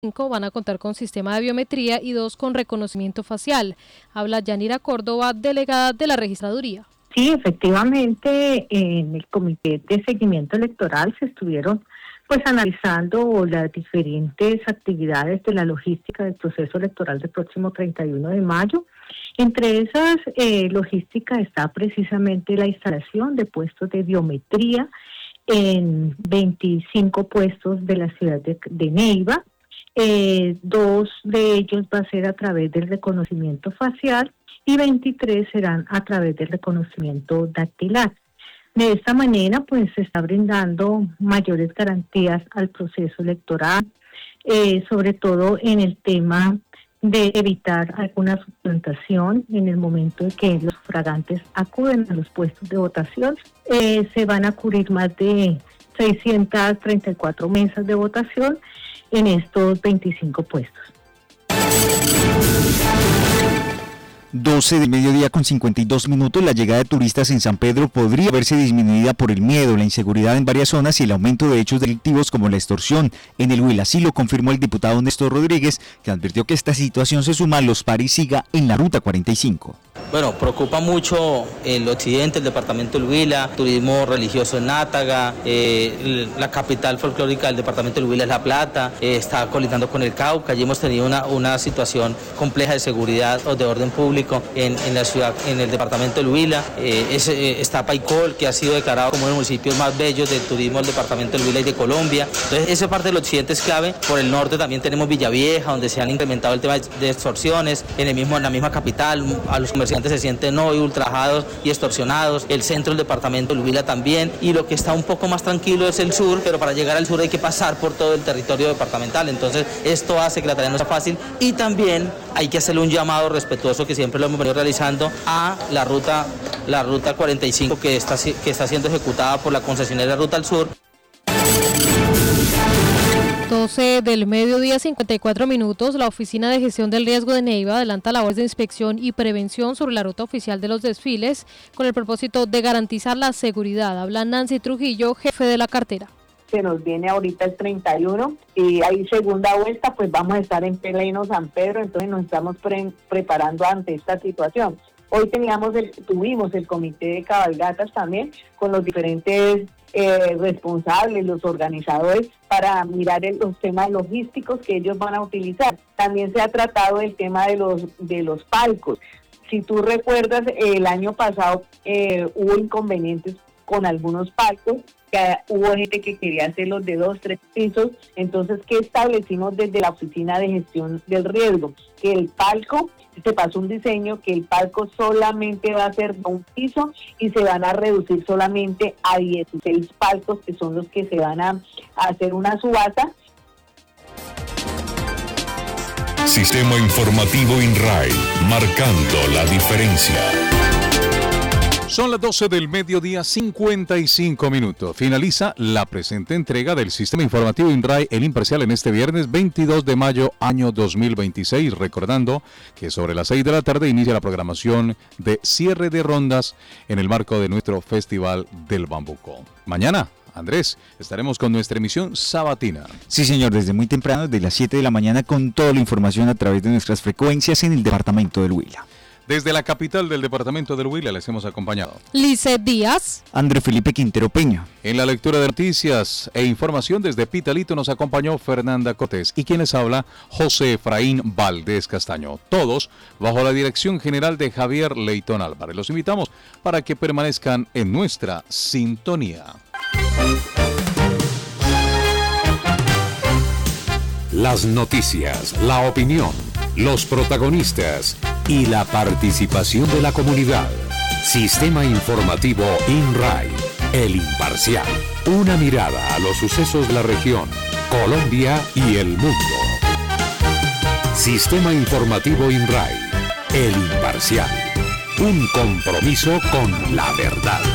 5 van a contar con sistema de biometría y 2 con reconocimiento facial. Habla Yanira Córdoba, delegada de la registraduría. Sí, efectivamente, en el Comité de Seguimiento Electoral se estuvieron analizando las diferentes actividades de la logística del proceso electoral del próximo 31 de mayo. Entre esas logísticas está precisamente la instalación de puestos de biometría en 25 puestos de la ciudad de Neiva. 2 de ellos va a ser a través del reconocimiento facial y 23 serán a través del reconocimiento dactilar. De esta manera, se está brindando mayores garantías al proceso electoral, sobre todo en el tema de evitar alguna suplantación en el momento de que los sufragantes acuden a los puestos de votación. Se van a cubrir más de 634 mesas de votación en estos 25 puestos. 12 del mediodía con 52 minutos, la llegada de turistas en San Pedro podría verse disminuida por el miedo, la inseguridad en varias zonas y el aumento de hechos delictivos como la extorsión en el Huila. Así lo confirmó el diputado Néstor Rodríguez, que advirtió que esta situación se suma a los paros y siga en la Ruta 45. Bueno, preocupa mucho el occidente, el departamento del Huila, turismo religioso en Nátaga, la capital folclórica del departamento del Huila es La Plata, está colindando con el Cauca. Allí hemos tenido una situación compleja de seguridad o de orden público en la ciudad, en el departamento del Huila. Está Paicol, que ha sido declarado como uno de los municipios más bellos del turismo del departamento del Huila y de Colombia. Entonces, esa parte del occidente es clave. Por el norte también tenemos Villavieja, donde se han incrementado el tema de extorsiones. En la misma capital, a los comerciantes se sienten hoy ultrajados y extorsionados. El centro del departamento del Huila también. Y lo que está un poco más tranquilo es el sur, pero para llegar al sur hay que pasar por todo el territorio departamental. Entonces, esto hace que la tarea no sea fácil y también hay que hacerle un llamado respetuoso, que siempre lo hemos venido realizando, a la ruta 45 que está siendo ejecutada por la concesionaria Ruta al Sur. 12 del mediodía, 54 minutos, la Oficina de Gestión del Riesgo de Neiva adelanta labores de inspección y prevención sobre la ruta oficial de los desfiles con el propósito de garantizar la seguridad. Habla Nancy Trujillo, jefe de la cartera. Se nos viene ahorita el 31 y hay segunda vuelta, vamos a estar en pleno San Pedro, entonces nos estamos preparando ante esta situación. Hoy tuvimos el comité de cabalgatas también con los diferentes responsables, los organizadores, para mirar los temas logísticos que ellos van a utilizar. También se ha tratado el tema de los palcos. Si tú recuerdas, el año pasado hubo inconvenientes con algunos palcos, que hubo gente que quería hacerlos de 2, 3 pisos. Entonces, ¿qué establecimos desde la Oficina de Gestión del Riesgo? Que el palco, se pasó un diseño que el palco solamente va a ser de un piso y se van a reducir solamente a 16 palcos, que son los que se van a hacer una subasta. Sistema Informativo INRAI, marcando la diferencia. Son las 12 del mediodía, 55 minutos. Finaliza la presente entrega del Sistema Informativo INRAI, el imparcial, en este viernes 22 de mayo, año 2026. Recordando que sobre las 6 de la tarde inicia la programación de cierre de rondas en el marco de nuestro Festival del Bambuco. Mañana, Andrés, estaremos con nuestra emisión sabatina. Sí, señor, desde muy temprano, desde las 7 de la mañana, con toda la información a través de nuestras frecuencias en el departamento del Huila. Desde la capital del departamento del Huila les hemos acompañado Lizeth Díaz, André Felipe Quintero Peña. En la lectura de noticias e información desde Pitalito nos acompañó Fernanda Cortés y quien les habla, José Efraín Valdés Castaño. Todos bajo la dirección general de Javier Leitón Álvarez. Los invitamos para que permanezcan en nuestra sintonía. Las noticias, la opinión, los protagonistas y la participación de la comunidad. Sistema Informativo INRAI, el imparcial. Una mirada a los sucesos de la región, Colombia y el mundo. Sistema Informativo INRAI, el imparcial. Un compromiso con la verdad.